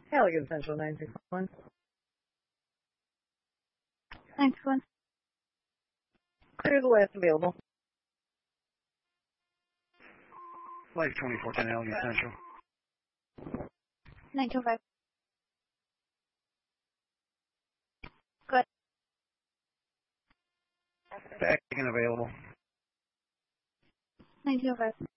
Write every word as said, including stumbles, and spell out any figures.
Allegan Central nine six one. nine six one. Clear the last available. Flight twenty-four ten Allegan Central. nine two five. Good. Back and available. nine two five.